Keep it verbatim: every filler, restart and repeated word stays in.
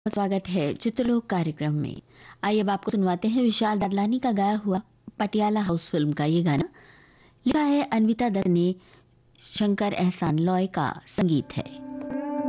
स्वागत है चित्रलोक कार्यक्रम में। आइए अब आपको सुनवाते हैं विशाल दादलानी का गाया हुआ पटियाला हाउस फिल्म का ये गाना। लिखा है अनविता दत्त ने, शंकर एहसान लॉय का संगीत है।